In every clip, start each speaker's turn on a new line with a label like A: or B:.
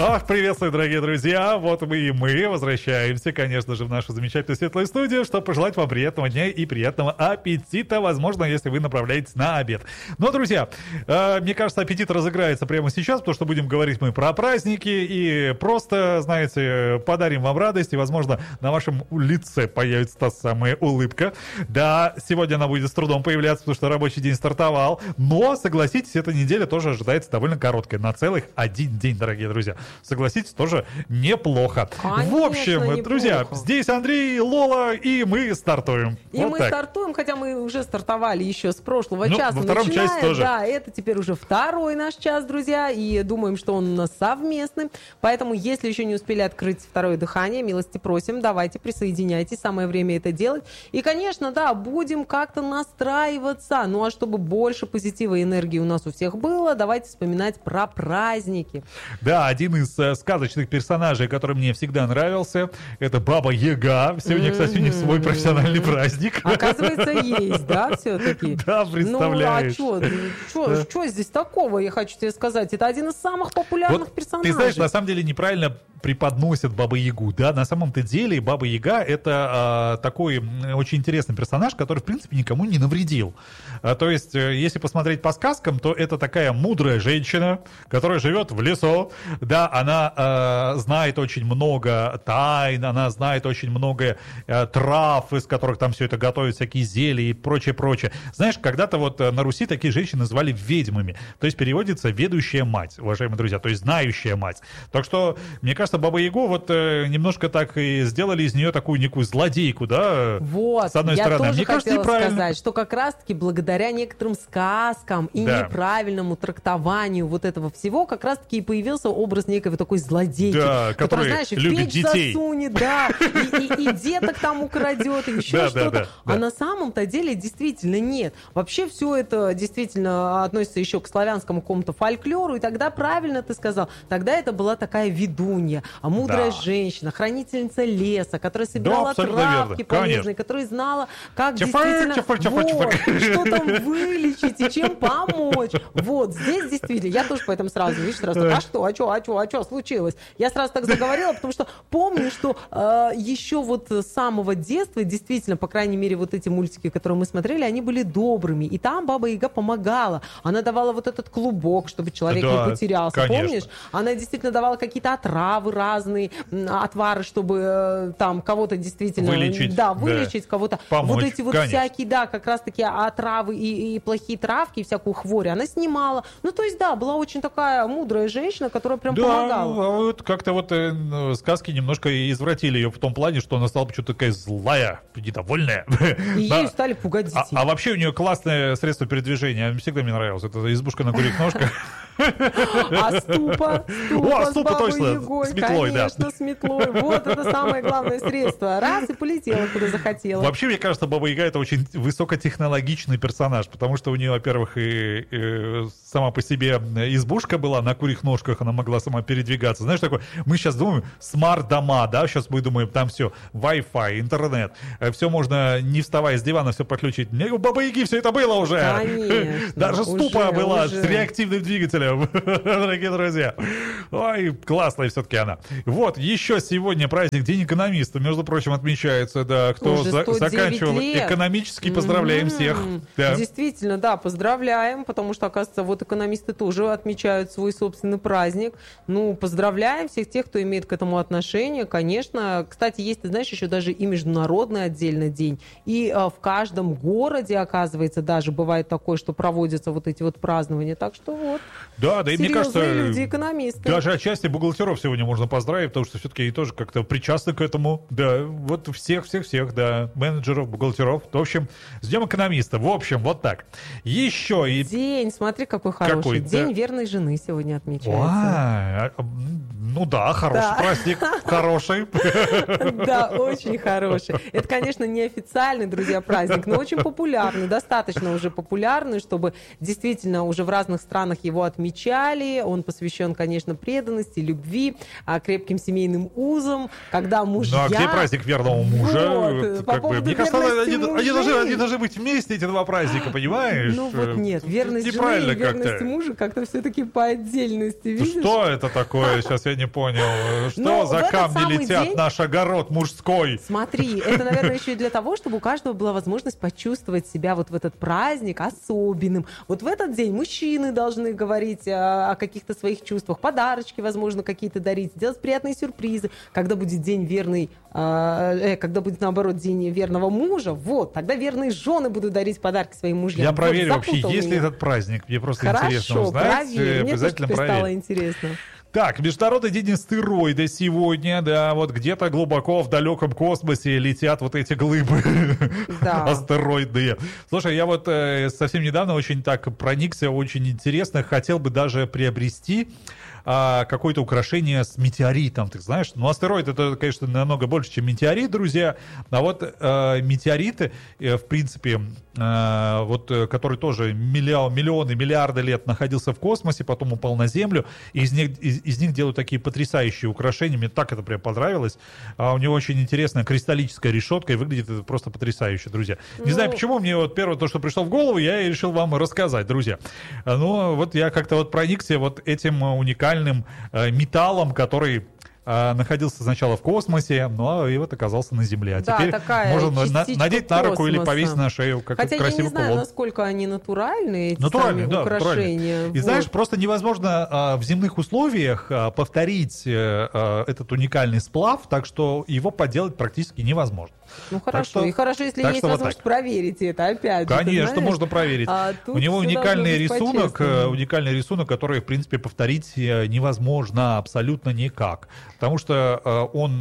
A: Ох, приветствую, дорогие друзья. Вот мы возвращаемся, конечно же, в нашу замечательную светлую студию, чтобы пожелать вам приятного дня и приятного аппетита, возможно, если вы направляетесь на обед. Но, друзья, мне кажется, аппетит разыграется прямо сейчас, потому что будем говорить мы про праздники и просто, знаете, подарим вам радость, и, возможно, на вашем лице появится та самая улыбка. Да, сегодня она будет с трудом появляться, потому что рабочий день стартовал, но, согласитесь, эта неделя тоже ожидается довольно короткая, на целых один день, дорогие друзья. Согласитесь, тоже неплохо.
B: Конечно,
A: в общем,
B: неплохо.
A: друзья, здесь Андрей, Лола, и мы стартуем.
B: И
A: вот
B: мы
A: так.
B: стартуем, хотя мы уже стартовали еще с прошлого
A: Ну,
B: часа.
A: во втором
B: начиная,
A: часе тоже.
B: Да, это теперь уже второй наш час, друзья, и думаем, что он у нас совместный. Поэтому, если еще не успели открыть второе дыхание, милости просим, давайте присоединяйтесь, самое время это делать. И, конечно, да, будем как-то настраиваться. Ну, а чтобы больше позитива и энергии у нас у всех было, давайте вспоминать про праздники.
A: Да, один из сказочных персонажей, который мне всегда нравился, это Баба Яга. Сегодня, кстати, у них свой профессиональный праздник.
B: Оказывается, есть, да, все-таки?
A: Да, представляешь.
B: Ну, а что здесь такого, я хочу тебе сказать? Это один из самых популярных персонажей.
A: Ты знаешь, на самом деле неправильно преподносят Бабу Ягу, да, на самом-то деле Баба Яга это такой очень интересный персонаж, который, в принципе, никому не навредил. То есть, если посмотреть по сказкам, то это такая мудрая женщина, которая живет в лесу, да, она знает очень много тайн, она знает очень много трав, из которых там все это готовят, всякие зелья и прочее. Знаешь, когда-то вот на Руси такие женщины называли ведьмами, то есть переводится «ведущая мать», уважаемые друзья, то есть «знающая мать». Так что, мне кажется, Баба Ягу вот немножко так и сделали из нее такую некую злодейку, да,
B: вот,
A: с одной стороны.
B: Я тоже
A: мне кажется,
B: хотела
A: неправильно.
B: сказать, что как раз-таки благодаря некоторым сказкам и
A: Да.
B: неправильному трактованию вот этого всего, как раз-таки и появился образ некой такой злодейки,
A: Да, который
B: знаешь, и в
A: любит
B: печь
A: детей.
B: засунет, да, и деток там украдет, и еще
A: Да,
B: что-то.
A: да.
B: А на самом-то деле действительно нет. Вообще все это действительно относится еще к славянскому какому-то фольклору, и тогда правильно ты сказал, тогда это была такая ведунья, мудрая
A: Да.
B: женщина, хранительница леса, которая собирала
A: абсолютно
B: травки
A: верно.
B: полезные,
A: Конечно.
B: которая знала, как
A: Чафы,
B: действительно
A: чафы.
B: что там вылечить и чем помочь. Вот, здесь действительно, я тоже поэтому сразу, видишь, сразу, а что случилось? Я сразу так заговорила, потому что помню, что еще вот с самого детства, действительно, по крайней мере, вот эти мультики, которые мы смотрели, они были добрыми, и там Баба Яга помогала. Она давала вот этот клубок, чтобы человек
A: Да,
B: не потерялся,
A: конечно.
B: помнишь? Она действительно давала какие-то отравы разные, отвары, чтобы там кого-то действительно...
A: Вылечить.
B: Да, вылечить кого-то.
A: Помочь,
B: вот эти вот
A: конечно.
B: всякие, да, как раз-таки отравы и плохие травки, и всякую хворь она снимала. Ну, то есть, да, была очень такая мудрая женщина, которая прям
A: Да,
B: помогала.
A: а вот как-то вот сказки немножко извратили ее в том плане, что она стала почему-то такая злая, недовольная.
B: И
A: Да.
B: ею стали пугать детей.
A: А вообще у нее классное средство передвижения. Всегда мне нравилось. Это избушка на курьих ножках.
B: А ступа
A: О,
B: с
A: ступа
B: Бабой
A: точно,
B: Ягой,
A: с метлой, да.
B: конечно, с метлой. Вот это самое главное средство. Раз и полетела, куда захотела.
A: Вообще, мне кажется, Баба Яга это очень высокотехнологичный персонаж, потому что у нее, во-первых, и сама по себе избушка была на курьих ножках, она могла сама передвигаться. Знаешь, такой, мы сейчас думаем, смарт-дома, да, сейчас мы думаем, там все, Wi-Fi, интернет, все можно, не вставая с дивана, все подключить. У Бабы Яги все это было уже.
B: Конечно,
A: Даже ступа
B: уже,
A: была
B: уже.
A: с реактивным двигателем, дорогие друзья. Ой, классная все-таки она. Вот, еще сегодня праздник День экономиста, между прочим, отмечается, да, кто
B: Уже 109
A: заканчивал
B: лет.
A: экономический, поздравляем всех. Да.
B: Действительно, да, поздравляем, потому что, оказывается, вот экономисты тоже отмечают свой собственный праздник. Ну, поздравляем всех тех, кто имеет к этому отношение, конечно. Кстати, есть, ты знаешь, еще даже и международный отдельно день. И в каждом городе, оказывается, даже бывает такое, что проводятся вот эти вот празднования. Так что вот,
A: Да, и мне кажется,
B: люди, экономисты.
A: даже отчасти бухгалтеров сегодня можно поздравить, потому что все-таки они тоже как-то причастны к этому. Да, вот всех, да, менеджеров, бухгалтеров. В общем, с Днем экономиста. В общем, вот так. Еще и...
B: День, смотри, какой хороший.
A: Какой,
B: День
A: да.
B: верной жены сегодня отмечается.
A: Ну да, хороший
B: Да.
A: праздник, хороший.
B: Да, очень хороший. Это, конечно, неофициальный, друзья, праздник, но очень популярный, достаточно уже популярный, чтобы действительно уже в разных странах его отмечали. Он посвящен, конечно, преданности, любви, крепким семейным узам, когда мужья...
A: Ну а где праздник верного мужа?
B: Вот, по
A: Как бы,
B: поводу
A: мне кажется,
B: верности
A: они должны быть вместе, эти два праздника, понимаешь?
B: Ну вот нет, верность жены и
A: Неправильно
B: верность
A: как-то.
B: мужа как-то все-таки по отдельности, видишь?
A: Что это такое? Сейчас я не не понял. Что
B: Но
A: за
B: в этот
A: камни
B: самый
A: летят
B: день-
A: наш огород мужской?
B: Смотри, это, наверное, еще и для того, чтобы у каждого была возможность почувствовать себя вот в этот праздник особенным. Вот в этот день мужчины должны говорить о каких-то своих чувствах, подарочки, возможно, какие-то дарить, делать приятные сюрпризы. Когда будет день верный, когда будет, наоборот, день верного мужа, вот, тогда верные жены будут дарить подарки своим мужьям.
A: Я
B: Вот,
A: проверю вообще,
B: запутал
A: есть ли
B: меня.
A: этот праздник. Мне просто интересно
B: Хорошо,
A: узнать.
B: проверь. Мне тоже
A: Обязательно
B: теперь стало
A: проверю.
B: интересно.
A: Так, Международный день астероида сегодня, да, вот где-то глубоко в далеком космосе летят вот эти глыбы
B: Да.
A: астероидные. Слушай, я вот совсем недавно очень так проникся, очень интересно, хотел бы даже приобрести какое-то украшение с метеоритом, ты знаешь. Ну, астероид — это, конечно, намного больше, чем метеорит, друзья. А вот метеориты, в принципе, вот, который тоже миллионы, миллиарды лет находился в космосе, потом упал на Землю, и из них делают такие потрясающие украшения. Мне так это прям понравилось. У него очень интересная кристаллическая решетка, и выглядит это просто потрясающе, друзья. Не знаю, почему, мне вот первое то, что пришло в голову, я и решил вам рассказать, друзья. Но вот я как-то вот проникся вот этим уникальным металлом, который находился сначала в космосе, но и вот оказался на Земле. А
B: Да,
A: теперь
B: такая
A: можно
B: частичка
A: надеть на руку или
B: космоса.
A: повесить на шею, как
B: Хотя я
A: красивый
B: не знаю,
A: кулон.
B: насколько они натуральные, эти
A: Натурально,
B: сами
A: да,
B: украшения.
A: натурально. И
B: Вот.
A: знаешь, просто невозможно в земных условиях повторить этот уникальный сплав, так что его поделать практически невозможно.
B: Ну
A: Так
B: хорошо,
A: что-
B: и хорошо, если
A: так
B: есть
A: что вот
B: возможность
A: так.
B: проверить это, опять же. ты
A: Конечно,
B: знаешь.
A: можно проверить.
B: Тут
A: У него
B: всё
A: уникальный
B: должно быть по-честному.
A: рисунок, который, в принципе, повторить невозможно абсолютно никак. Потому что он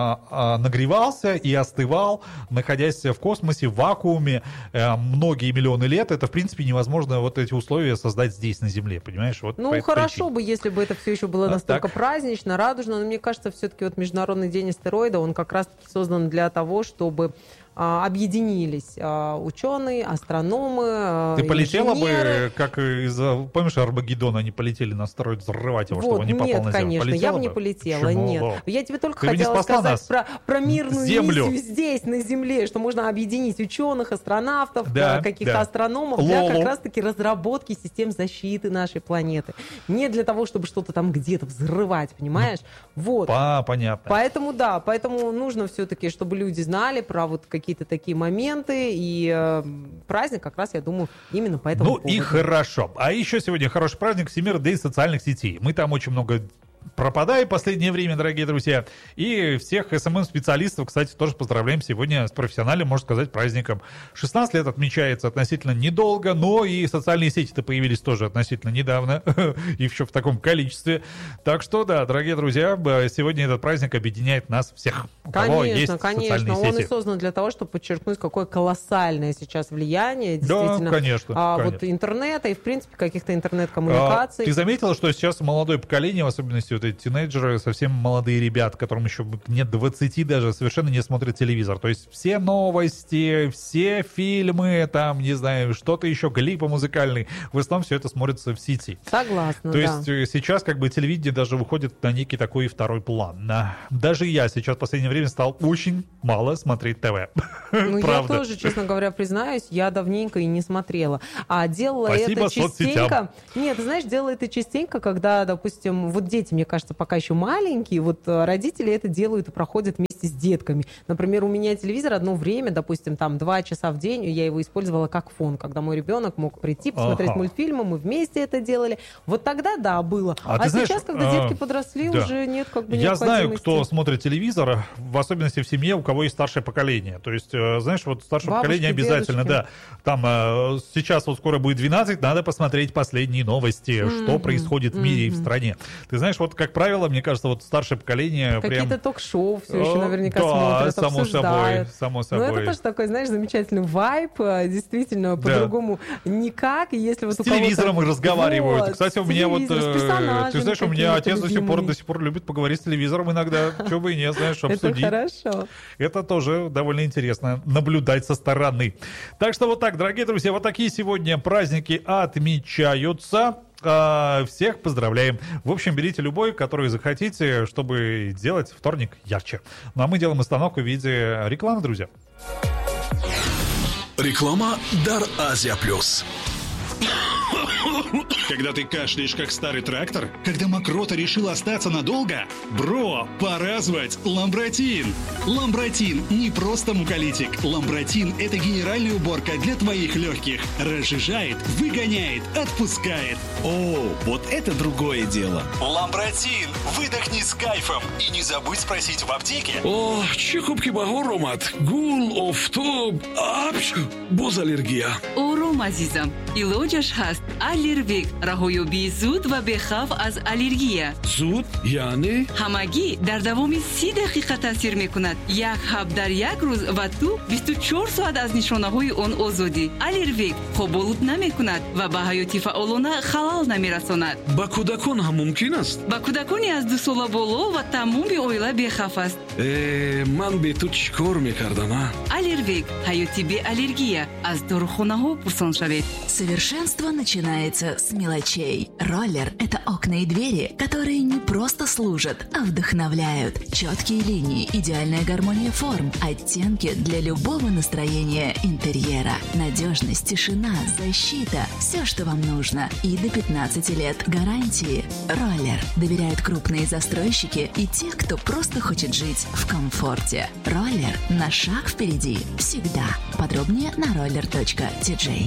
A: нагревался и остывал, находясь в космосе, в вакууме многие миллионы лет. Это, в принципе, невозможно вот эти условия создать здесь, на Земле, понимаешь? Вот
B: Ну,
A: по этой
B: хорошо
A: причине.
B: бы, если бы это все еще было
A: Вот
B: настолько
A: так.
B: празднично, радужно, но мне кажется, все-таки вот Международный день астероида, он как раз создан для того, чтобы объединились ученые, астрономы,
A: Ты полетела
B: инженеры.
A: бы, как помнишь, Армагеддон, они полетели на астероид взрывать его, чтобы
B: Вот,
A: он не попал
B: нет,
A: на Землю.
B: конечно, я
A: Полетела
B: бы не
A: бы?
B: полетела,
A: Почему?
B: нет. Я тебе только
A: Ты бы не
B: хотела
A: спасла
B: сказать про мирную
A: Землю.
B: миссию здесь, на Земле, что можно объединить ученых, астронавтов,
A: Да,
B: каких-то
A: да.
B: астрономов для
A: Лолу.
B: как раз-таки разработки систем защиты нашей планеты. Не для того, чтобы что-то там где-то взрывать, понимаешь? Вот.
A: Понятно.
B: Поэтому нужно все-таки, чтобы люди знали про вот какие-то такие моменты, и праздник как раз, я думаю, именно по этому
A: Ну
B: поводу.
A: и хорошо. А еще сегодня хороший праздник — Всемирный день социальных сетей. Мы там очень много пропадаем в последнее время, дорогие друзья. И всех СММ-специалистов, кстати, тоже поздравляем сегодня с профессиональным, можно сказать, праздником. 16 лет отмечается относительно недолго, но и социальные сети-то появились тоже относительно недавно, и еще в таком количестве. Так что, да, дорогие друзья, сегодня этот праздник объединяет нас всех, у кого есть
B: Конечно,
A: социальные
B: он и
A: сети.
B: создан для того, чтобы подчеркнуть, какое колоссальное сейчас влияние
A: Да,
B: действительно
A: конечно,
B: вот
A: конечно.
B: интернета и, в принципе, каких-то интернет-коммуникаций.
A: Ты заметила, что сейчас молодое поколение, в особенности вот эти тинейджеры, совсем молодые ребята, которым еще нет 20 даже, совершенно не смотрят телевизор. То есть все новости, все фильмы, там, не знаю, что-то еще, клипы музыкальные, в основном все это смотрится в сети.
B: Согласна,
A: То
B: да.
A: есть сейчас как бы телевидение даже выходит на некий такой второй план. Даже я сейчас в последнее время стал очень мало смотреть ТВ.
B: Ну, я
A: Правда.
B: тоже, честно говоря, признаюсь, я давненько и не смотрела. А делала
A: Спасибо
B: это частенько.
A: соцсетям.
B: Нет, ты знаешь, делала это частенько, когда, допустим, вот дети, мне кажется, пока еще маленькие, вот родители это делают и проходят вместе с детками. Например, у меня телевизор одно время, допустим, там 2 часа в день, я его использовала как фон, когда мой ребенок мог прийти, посмотреть
A: Ага.
B: мультфильмы, мы вместе это делали. Вот тогда, да, было.
A: А
B: А
A: ты знаешь,
B: сейчас, когда детки подросли,
A: да.
B: уже нет как бы
A: Я знаю,
B: необходимости.
A: кто смотрит телевизор, в особенности в семье, у кого есть старшее поколение. То есть, знаешь, вот старшее
B: Бабушки,
A: поколение обязательно,
B: дедушки.
A: да. Там сейчас вот скоро будет 12, надо посмотреть последние новости, что происходит в мире и в стране. Ты знаешь, вот, как правило, мне кажется, вот старшее поколение
B: Какие-то
A: прям...
B: ток-шоу все еще наверняка
A: да,
B: смотрят,
A: само
B: обсуждают.
A: само
B: Ну,
A: собой.
B: это тоже такой, знаешь, замечательный вайб, действительно,
A: Да.
B: по-другому никак. И если вот
A: С
B: у кого-то-
A: телевизором разговаривают.
B: Вот,
A: Кстати, у
B: с
A: меня вот,
B: телевизором, с персонажами
A: ты знаешь, у меня
B: какими-то
A: отец до
B: любимыми.
A: сих пор любит поговорить с телевизором иногда. Чего бы и не, знаешь,
B: Это
A: обсудить.
B: хорошо.
A: Это тоже довольно интересно наблюдать со стороны. Так что вот так, дорогие друзья, вот такие сегодня праздники отмечаются. Всех поздравляем. В общем, берите любой, который захотите, чтобы сделать вторник ярче. Ну а мы делаем остановку в виде рекламы, друзья.
C: Реклама Дар Азия Плюс. Когда ты кашляешь, как старый трактор? Когда мокрота решила остаться надолго? Бро, пора звать Ламбротин. Ламбротин не просто муколитик. Ламбротин – это генеральная уборка для твоих легких. Разжижает, выгоняет, отпускает.
D: О, вот это другое дело.
C: Ламбротин. Выдохни с кайфом. И не забудь спросить в аптеке.
E: О, чӣ хуб ки баҳор омад. Гул, офтоб, боз аллергия.
F: ором азизам, илоҷаш ҳаст. Аллервек, раҳоёбии зуд ва бехавф аз аллергия.
E: Зуд? Яъне?
F: ҳамагӣ дар давоми 30 дақиқа таъсир мекунад. Як ҳаб дар як рӯз ва ту 24 соат аз нишонаҳои он озодӣ. Аллервек хоболуд намекунад ва ба ҳаёти фаъолона халал намерасонад.
E: Ба кӯдакон ҳам мумкин аст?
F: ба кӯдакони аз 2 сола боло ва тамоми оила бехавф аст.
E: Ман бе ту чӣ кор мекардам?
F: Аллервек, ҳаёти бе аллергия. Аз дорухонаҳо пурсон шавед.
G: Совершенство начинается с мелочей. Роллер – это окна и двери, которые не просто служат, а вдохновляют. Четкие линии, идеальная гармония форм, оттенки для любого настроения интерьера. Надежность, тишина, защита – все, что вам нужно. И до 15 лет гарантии. Роллер доверяют крупные застройщики и те, кто просто хочет жить в комфорте. Роллер – на шаг впереди. Всегда. Подробнее на roller.tj.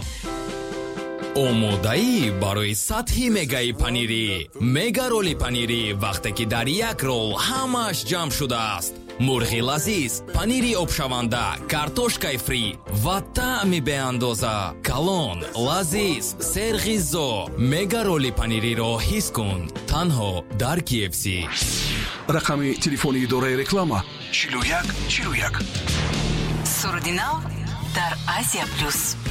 H: омодаӣ барои сатҳи мегаи панирӣ. Мега роли панирӣ вақте ки дар як рол ҳамааш ҷамъ шудааст. мурғи лазиз, панири обшаванда, картошкаи фри ва таъми беандоза. Калон, лазиз, серғизо. Мега роли панириро ҳис кун. танҳо дар KFC.
E: Рақами телефони идораи реклама 41 41.
F: Сурдинав дар Азия Плюс.